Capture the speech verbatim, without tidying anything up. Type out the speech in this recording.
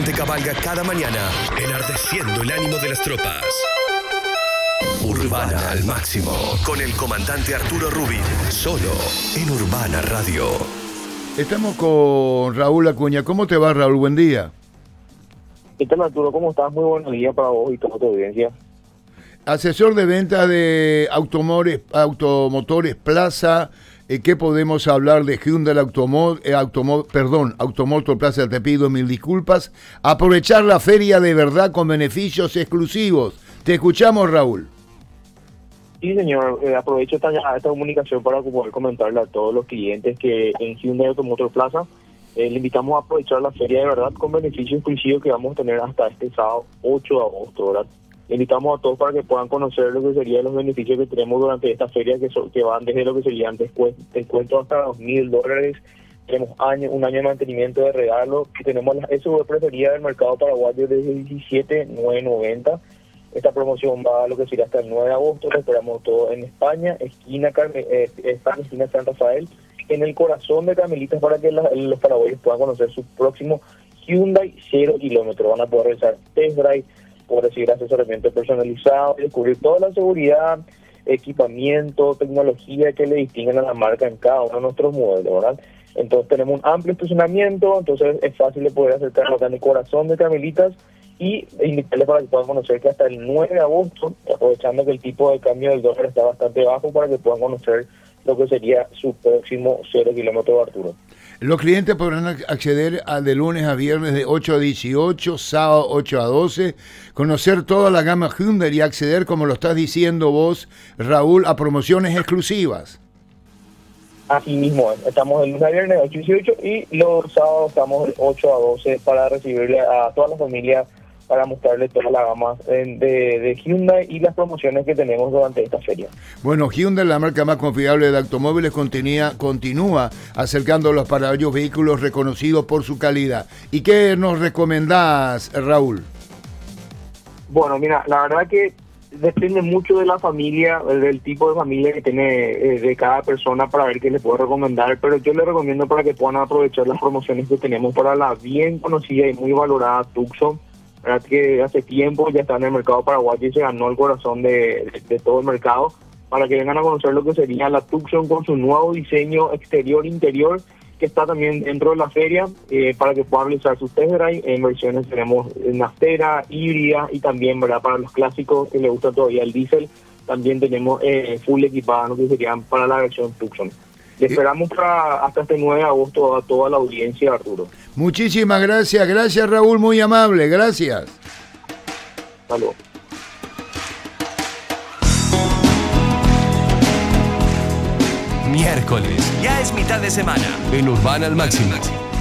comandante cabalga cada mañana, enardeciendo el ánimo de las tropas. Urbana al máximo, con el comandante Arturo Rubin, solo en Urbana Radio. Estamos con Raúl Acuña. ¿Cómo te va, Raúl? Buen día. ¿Qué tal, Arturo? ¿Cómo estás? Muy buenos días para vos y toda tu audiencia. Asesor de venta de automotores, automotores Plaza. Eh, ¿Qué podemos hablar de Hyundai Automot, eh, Automot, perdón, Automotor Plaza? Te pido mil disculpas. Aprovechar la feria de verdad con beneficios exclusivos. Te escuchamos, Raúl. Sí, señor. Eh, aprovecho esta, esta comunicación para poder comentarle a todos los clientes que en Hyundai Automotor Plaza eh, le invitamos a aprovechar la feria de verdad con beneficios exclusivos que vamos a tener hasta este sábado ocho de agosto, ¿verdad? Le invitamos a todos para que puedan conocer lo que serían los beneficios que tenemos durante esta feria, que, son, que van desde lo que serían descuentos descuento hasta dos mil dólares. Tenemos año, un año de mantenimiento de regalo, y tenemos la S U V preferida del mercado paraguayo desde diecisiete mil novecientos noventa. Esta promoción va a lo que sería hasta el nueve de agosto. Lo esperamos todo en España, esquina Carme, eh, España, esquina San Rafael, en el corazón de Carmelitas, para que la, los paraguayos puedan conocer su próximo Hyundai cero kilómetros. Van a poder realizar test drive, poder recibir asesoramiento personalizado, descubrir toda la seguridad, equipamiento, tecnología que le distinguen a la marca en cada uno de nuestros modelos, ¿verdad? Entonces tenemos un amplio estacionamiento, entonces es fácil de poder acercarnos acá en el corazón de Carmelitas y invitarles para que puedan conocer que hasta el nueve de agosto, aprovechando que el tipo de cambio del dólar está bastante bajo, para que puedan conocer lo que sería su próximo cero kilómetros de Arturo. Los clientes podrán acceder a de lunes a viernes de ocho a dieciocho, sábado ocho a doce, conocer toda la gama Hyundai y acceder, como lo estás diciendo vos, Raúl, a promociones exclusivas. Así mismo, estamos de lunes a viernes de ocho a dieciocho y los sábados estamos de ocho a doce para recibirle a toda la familia, para mostrarle toda la gama de, de Hyundai y las promociones que tenemos durante esta feria. Bueno, Hyundai, la marca más confiable de automóviles, continúa, continúa acercándolos para ellos vehículos reconocidos por su calidad. ¿Y qué nos recomendás, Raúl? Bueno, mira, la verdad que depende mucho de la familia, del tipo de familia que tiene eh, de cada persona, para ver qué le puedo recomendar, pero yo le recomiendo para que puedan aprovechar las promociones que tenemos para la bien conocida y muy valorada Tucson, ¿verdad? Que hace tiempo ya está en el mercado paraguayo y se ganó el corazón de, de, de todo el mercado, para que vengan a conocer lo que sería la Tucson con su nuevo diseño exterior-interior, que está también dentro de la feria, eh, para que puedan realizar sus test drive. En versiones tenemos nafteras, híbrida y también, ¿verdad?, para los clásicos que les gusta todavía el diésel, también tenemos eh, full equipada, ¿no?, que serían para la versión Tucson. Le esperamos para hasta este nueve de agosto a toda la audiencia, Arturo. Muchísimas gracias, gracias Raúl, muy amable, gracias. Hasta luego. Miércoles, ya es mitad de semana. En Urbana al máximo.